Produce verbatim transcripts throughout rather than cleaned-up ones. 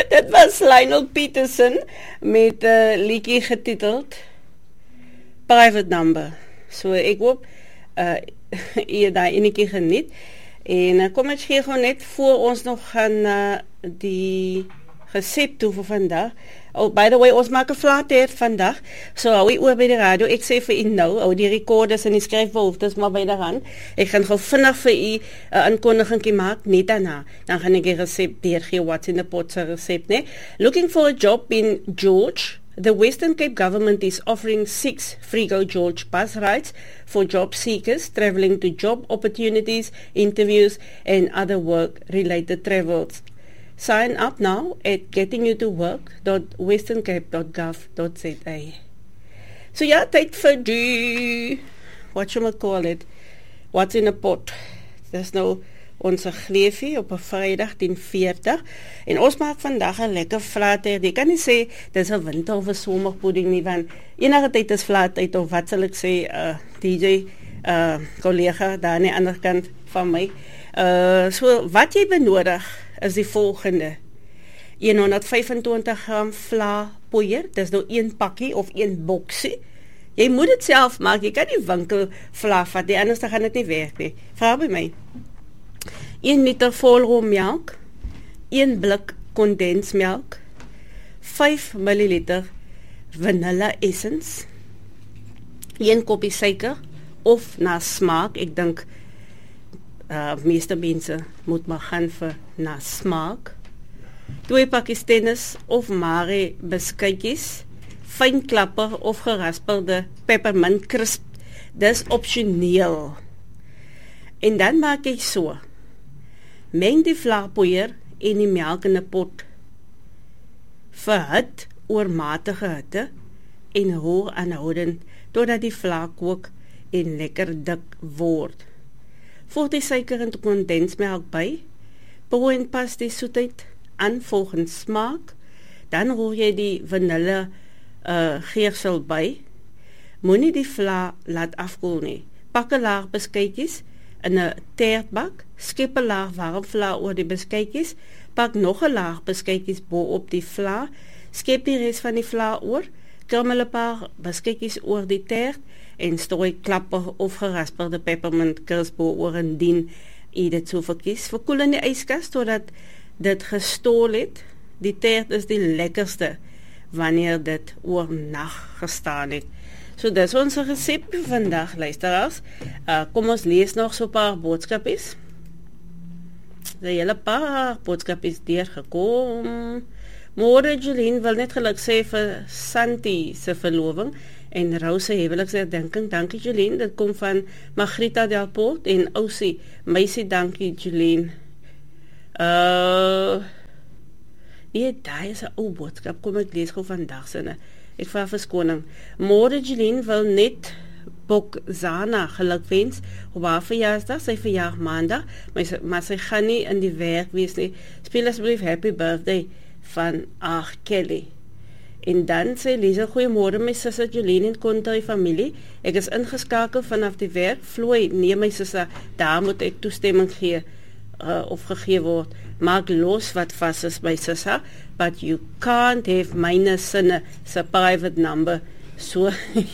Dit was Lionel Peterson met 'n uh, liedjie getiteld Private Number. So ek hoop uh, jy daai enetjie geniet. En uh, kom ek gee gou net voor ons nog gaan uh, die resep toe vir vandag. Oh, by the way, ons maak 'n flathead vandag. So hou jy oor by die radio. Ek sê vir u nou, hou die recorders en die skryfbehoeftes maar by daaraan. Ek gaan gou vinnig vir u 'n uh, aankondigingkie maak net daarna. Dan gaan ek die resep deurgee, what's in the pot se resep, né? Looking for a job in George? The Western Cape government is offering six free Go George bus rides for job seekers traveling to job opportunities, interviews and other work-related travels. Sign up now at getting you to work dot western cape dot gov dot za. So ja, tyd vir die, what you might call it, what's in a pot. Dis nou ons gleefie op 'n Vrydag tien veertig en ons maak vandag 'n lekker flathead. Ek kan nie sê dis 'n winter of 'n somerpudding nie, want enige tyd is flathead of wat sal ek sê, uh, D J uh, kollega daar aan die ander kant van my. Uh, so wat jy benodig is die volgende: honderd vyfentwintig gram vla poeier, dis nou een pakkie of een boksie. Jy moet dit self maak, jy kan nie winkel vla vat nie, anders dan gaan dit nie werk nie. Vra by my. een liter volroommelk, een blik kondensmelk, vyf milliliter vanilla essence, een koppie suiker of na smaak. Ek dink uh, meeste mense moet maar gaan vir na smaak. Twee pakkies tennis of mare beskuitjies, fyn klapper of geraspelde peppermint crisp. Dis opsioneel. En dan maak jy so: meng die vlaapoeier en die melk in 'n pot. Verhit oor matige hitte en roer aanhoudend totdat die vla kook en lekker dik word. Voeg die suiker en kondensmelk by. Proe en pas die soetheid aan volgens smaak. Dan roer jy die vanille uh, geersel by. Moenie die vla laat afkoel nie. Pak 'n laag beskuitjies in 'n tertbak, skep 'n laag warm vla oor die beskuitjies, pak nog 'n laag beskuitjies bo-op die vla, skep die res van die vla oor, krummel 'n paar beskuitjies oor die tert en strooi klapper of geraspelde peppermint crisp oor indien jy dit so verkies. Verkoel in die yskas totdat dit gestol het. Die tert is die lekkerste wanneer dit oornag gestaan het. So dis ons resep vandag, luisteraars. Uh, kom ons lees nog so 'n paar boodskapies. Die hele paar boodskapies deurgekom. Môre Jolien wil net geluk sê vir Santi se verloving en Rose huweliksherdenking. Dankie Jolien, dit kom van Magrita Delport en Ousie. Meisie, dankie Jolien. Uh, nee, daar is 'n ou boodskap. Kom ek lees gou vandag sinne. Ek vra verskoning. Môre Jolien wil net Bokzana gelukwens op haar verjaarsdag, sy verjaar maandag, maar sy, maar sy gaan nie in die werk wees nie. Speel asseblief happy birthday van Ag Kelly. En dan sê Lisa, goeiemôre my sussie Jolien en Kontoy familie. Ek is ingeskakel vanaf die werk. Floy, nee my sussie, daar moet ek toestemming gee uh, of gegee word. Maak los wat vas is my sussie, but you can't have myne sinne se private number. So,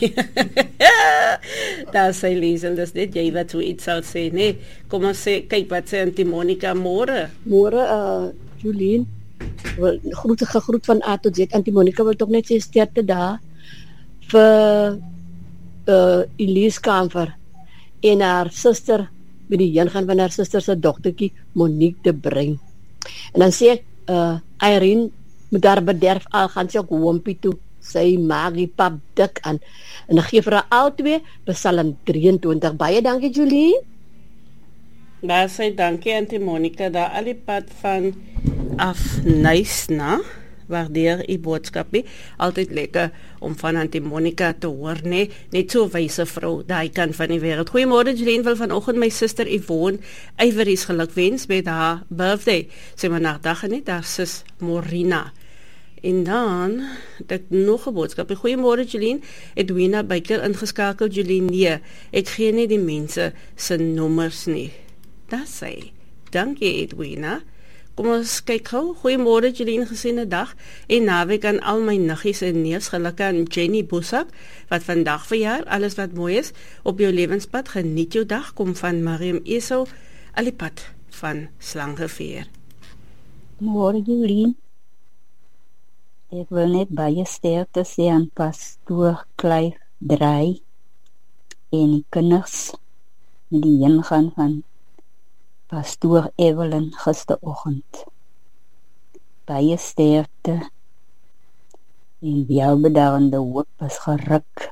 daar sê Lisa, dis net jy wat so iets sou sê, nee. Kom ons sê, kyk wat sê Auntie Monica, môre. Môre, uh, Jolien. Wel, groet, gegroet van A tot Z. Auntie Monica wil toch net sê sterkte daar vir uh, Elise Kamfer en haar suster, by die heen gaan van haar suster se dogtertjie Monique de Bruin. En dan sê ek, uh, Irene moet daar bederf al, gaan sy ook hoompie toe, sy maak die pap dik aan. En dan gee vir haar al twee, Psalm drieëntwintig. Baie dankie Julie. Daar sê dankie Auntie Monica, daar al die pad van af Nysna, waardeer die boodskapie, altyd lekker om van Auntie Monica te hoor, nee, net so wyse vrou, daai kant van die wêreld. Goeiemôre Jolien, wil vanoggend my suster Yvonne Yveries gelukwens met haar birthday, sê maar nagdag nie, daar sis Morina. En dan het ek nog 'n boodskap. Goeiemôre Jolien, Edwina Byker ingeskakel. Jolien, nee, ek gee nie die mense se nommers nie. Dat sê, dankie Edwina. Kom ons kyk gou. Goeiemôre Jolien, geseënde dag en naweek aan al my niggies en neefs. Gelukkig aan Jenny Bosak wat vandag verjaar. Alles wat mooi is op jou lewenspad. Geniet jou dag. Kom van Mariam Esau, Alipad van Slangeveer. Môre Jolien. Ek wil net baie sterkte sê aan pastoor Clive Draai en die kinders met die ingaan van pastoor Evelyn gisteroggend. Baie sterkte en jou bedarende hoop is geruk.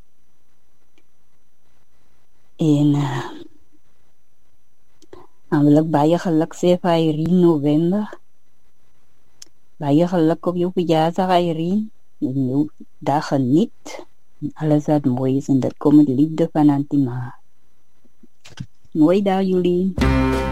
En uh, dan wil ek baie geluk sê vir Irene November. Baie geluk op jou verjaardag, Irene. En jou dag geniet. En alles wat mooi is en dat kom met liefde van Antima. Mooi dag, Jolien.